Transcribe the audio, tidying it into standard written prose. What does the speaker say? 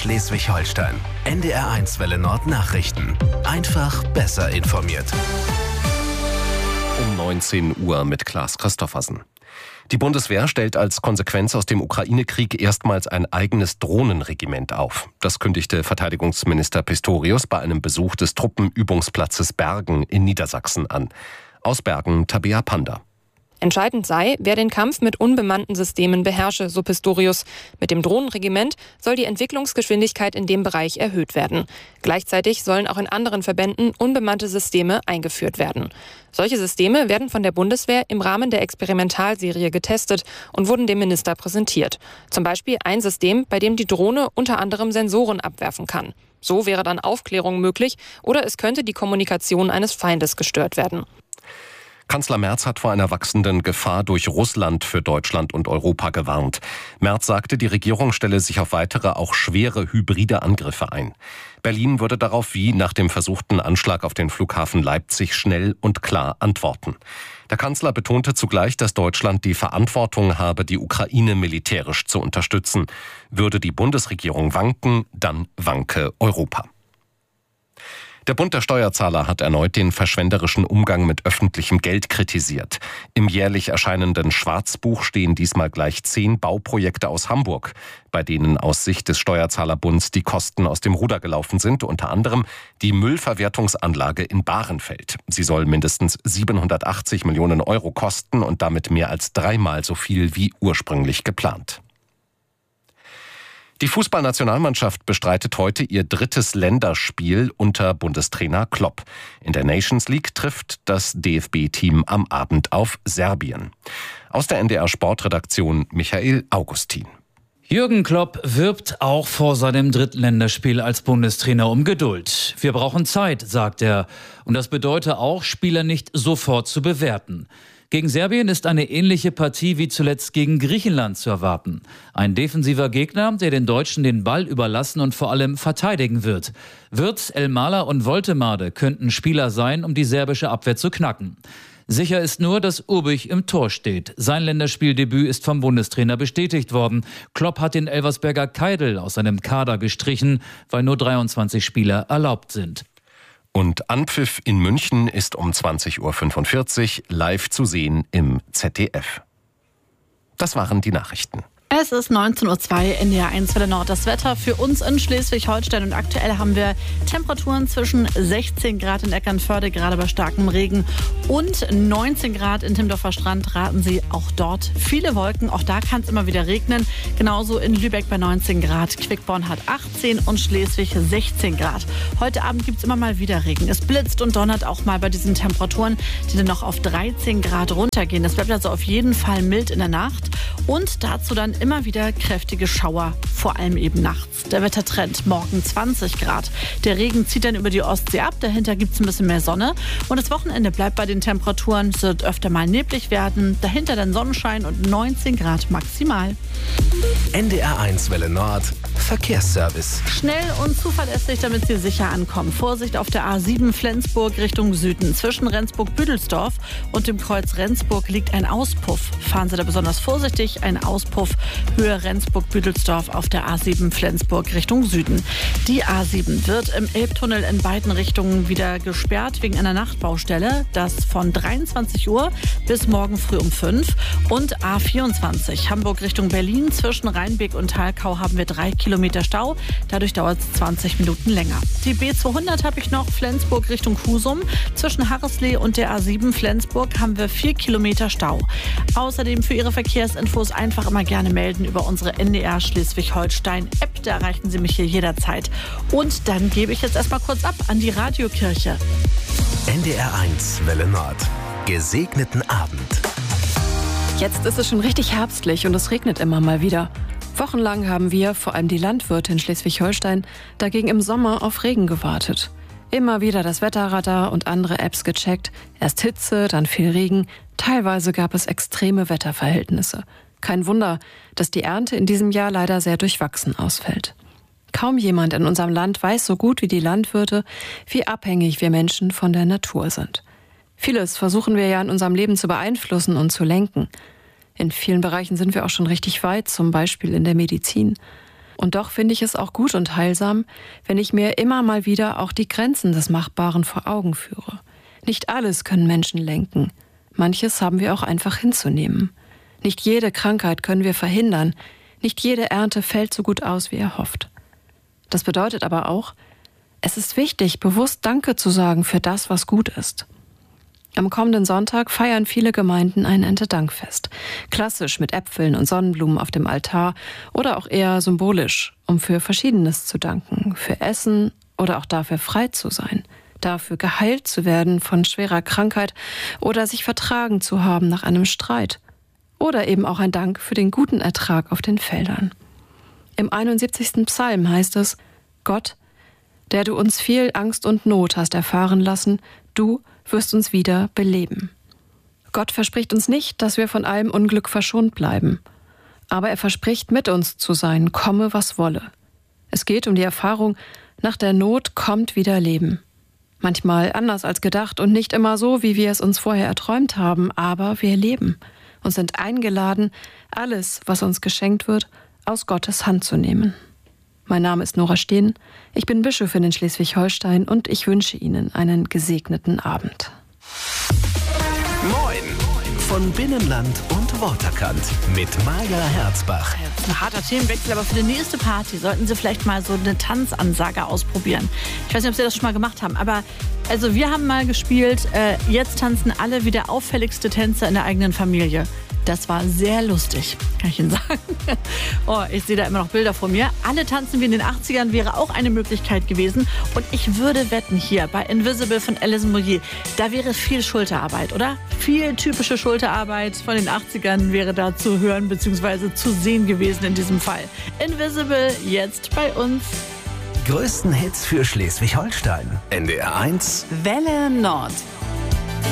Schleswig-Holstein. NDR1 Welle Nord Nachrichten. Einfach besser informiert. Um 19 Uhr mit Klaas Christoffersen. Die Bundeswehr stellt als Konsequenz aus dem Ukraine-Krieg erstmals ein eigenes Drohnenregiment auf. Das kündigte Verteidigungsminister Pistorius bei einem Besuch des Truppenübungsplatzes Bergen in Niedersachsen an. Aus Bergen Tabea Panda. Entscheidend sei, wer den Kampf mit unbemannten Systemen beherrsche, so Pistorius. Mit dem Drohnenregiment soll die Entwicklungsgeschwindigkeit in dem Bereich erhöht werden. Gleichzeitig sollen auch in anderen Verbänden unbemannte Systeme eingeführt werden. Solche Systeme werden von der Bundeswehr im Rahmen der Experimentalserie getestet und wurden dem Minister präsentiert. Zum Beispiel ein System, bei dem die Drohne unter anderem Sensoren abwerfen kann. So wäre dann Aufklärung möglich oder es könnte die Kommunikation eines Feindes gestört werden. Kanzler Merz hat vor einer wachsenden Gefahr durch Russland für Deutschland und Europa gewarnt. Merz sagte, die Regierung stelle sich auf weitere, auch schwere hybride Angriffe ein. Berlin würde darauf wie nach dem versuchten Anschlag auf den Flughafen Leipzig schnell und klar antworten. Der Kanzler betonte zugleich, dass Deutschland die Verantwortung habe, die Ukraine militärisch zu unterstützen. Würde die Bundesregierung wanken, dann wanke Europa. Der Bund der Steuerzahler hat erneut den verschwenderischen Umgang mit öffentlichem Geld kritisiert. Im jährlich erscheinenden Schwarzbuch stehen diesmal gleich 10 Bauprojekte aus Hamburg, bei denen aus Sicht des Steuerzahlerbunds die Kosten aus dem Ruder gelaufen sind, unter anderem die Müllverwertungsanlage in Bahrenfeld. Sie soll mindestens 780 Millionen Euro kosten und damit mehr als 3-mal so viel wie ursprünglich geplant. Die Fußballnationalmannschaft bestreitet heute ihr 3. Länderspiel unter Bundestrainer Klopp. In der Nations League trifft das DFB-Team am Abend auf Serbien. Aus der NDR Sportredaktion Michael Augustin. Jürgen Klopp wirbt auch vor seinem 3. Länderspiel als Bundestrainer um Geduld. Wir brauchen Zeit, sagt er. Und das bedeutet auch, Spieler nicht sofort zu bewerten. Gegen Serbien ist eine ähnliche Partie wie zuletzt gegen Griechenland zu erwarten. Ein defensiver Gegner, der den Deutschen den Ball überlassen und vor allem verteidigen wird. Wirtz, Elmala und Woltemade könnten Spieler sein, um die serbische Abwehr zu knacken. Sicher ist nur, dass Urbich im Tor steht. Sein Länderspieldebüt ist vom Bundestrainer bestätigt worden. Klopp hat den Elversberger Keidl aus seinem Kader gestrichen, weil nur 23 Spieler erlaubt sind. Und Anpfiff in München ist um 20.45 Uhr live zu sehen im ZDF. Das waren die Nachrichten. Es ist 19.02 Uhr, NDR1 Welle Nord. Das Wetter für uns in Schleswig-Holstein. Und aktuell haben wir Temperaturen zwischen 16 Grad in Eckernförde, gerade bei starkem Regen, und 19 Grad in Timmendorfer Strand. Raten Sie, auch dort viele Wolken. Auch da kann es immer wieder regnen. Genauso in Lübeck bei 19 Grad. Quickborn hat 18 und Schleswig 16 Grad. Heute Abend gibt es immer mal wieder Regen. Es blitzt und donnert auch mal bei diesen Temperaturen, die dann noch auf 13 Grad runtergehen. Es bleibt also auf jeden Fall mild in der Nacht. Und dazu dann immer wieder kräftige Schauer, vor allem eben nachts. Der Wettertrend morgen 20 Grad. Der Regen zieht dann über die Ostsee ab, dahinter gibt es ein bisschen mehr Sonne. Und das Wochenende bleibt bei den Temperaturen, es wird öfter mal neblig werden, dahinter dann Sonnenschein und 19 Grad maximal. NDR1 Welle Nord Verkehrsservice. Schnell und zuverlässig, damit Sie sicher ankommen. Vorsicht auf der A7 Flensburg Richtung Süden. Zwischen Rendsburg-Büdelsdorf und dem Kreuz Rendsburg liegt ein Auspuff. Fahren Sie da besonders vorsichtig. Ein Auspuff Höhe Rendsburg-Büdelsdorf auf der A7 Flensburg Richtung Süden. Die A7 wird im Elbtunnel in beiden Richtungen wieder gesperrt wegen einer Nachtbaustelle. Das von 23 Uhr bis morgen früh um 5. Und A24 Hamburg Richtung Berlin. Zwischen Rheinbeek und Thalkau haben wir 3 Kilometer Stau. Dadurch dauert es 20 Minuten länger. Die B200 habe ich noch, Flensburg Richtung Husum. Zwischen Harreslee und der A7 Flensburg haben wir 4 Kilometer Stau. Außerdem für Ihre Verkehrsinfos einfach immer gerne melden über unsere NDR Schleswig-Holstein-App. Da erreichen Sie mich hier jederzeit. Und dann gebe ich jetzt erstmal kurz ab an die Radiokirche. NDR1 Welle Nord. Gesegneten Abend. Jetzt ist es schon richtig herbstlich und es regnet immer mal wieder. Wochenlang haben wir, vor allem die Landwirte in Schleswig-Holstein, dagegen im Sommer auf Regen gewartet. Immer wieder das Wetterradar und andere Apps gecheckt. Erst Hitze, dann viel Regen. Teilweise gab es extreme Wetterverhältnisse. Kein Wunder, dass die Ernte in diesem Jahr leider sehr durchwachsen ausfällt. Kaum jemand in unserem Land weiß so gut wie die Landwirte, wie abhängig wir Menschen von der Natur sind. Vieles versuchen wir ja in unserem Leben zu beeinflussen und zu lenken. In vielen Bereichen sind wir auch schon richtig weit, zum Beispiel in der Medizin. Und doch finde ich es auch gut und heilsam, wenn ich mir immer mal wieder auch die Grenzen des Machbaren vor Augen führe. Nicht alles können Menschen lenken. Manches haben wir auch einfach hinzunehmen. Nicht jede Krankheit können wir verhindern. Nicht jede Ernte fällt so gut aus, wie er hofft. Das bedeutet aber auch, es ist wichtig, bewusst Danke zu sagen für das, was gut ist. Am kommenden Sonntag feiern viele Gemeinden ein Erntedankfest. Klassisch mit Äpfeln und Sonnenblumen auf dem Altar oder auch eher symbolisch, um für Verschiedenes zu danken, für Essen oder auch dafür frei zu sein, dafür geheilt zu werden von schwerer Krankheit oder sich vertragen zu haben nach einem Streit. Oder eben auch ein Dank für den guten Ertrag auf den Feldern. Im 71. Psalm heißt es: Gott, der du uns viel Angst und Not hast erfahren lassen, du wirst uns wieder beleben. Gott verspricht uns nicht, dass wir von allem Unglück verschont bleiben. Aber er verspricht, mit uns zu sein, komme was wolle. Es geht um die Erfahrung, nach der Not kommt wieder Leben. Manchmal anders als gedacht und nicht immer so, wie wir es uns vorher erträumt haben, aber wir leben und sind eingeladen, alles, was uns geschenkt wird, aus Gottes Hand zu nehmen. Mein Name ist Nora Steen, ich bin Bischöfin in Schleswig-Holstein und ich wünsche Ihnen einen gesegneten Abend. Moin von Binnenland und Waterkant mit Maja Herzbach. Das ist ein harter Themenwechsel, aber für die nächste Party sollten Sie vielleicht mal so eine Tanzansage ausprobieren. Ich weiß nicht, ob Sie das schon mal gemacht haben, aber also wir haben mal gespielt, jetzt tanzen alle wie der auffälligste Tänzer in der eigenen Familie. Das war sehr lustig, kann ich Ihnen sagen. Oh, ich sehe da immer noch Bilder vor mir. Alle tanzen wie in den 80ern wäre auch eine Möglichkeit gewesen. Und ich würde wetten, hier bei Invisible von Alison Moyet, da wäre viel Schulterarbeit, oder? Viel typische Schulterarbeit von den 80ern wäre da zu hören bzw. zu sehen gewesen in diesem Fall. Invisible jetzt bei uns. Größten Hits für Schleswig-Holstein. NDR 1 Welle Nord.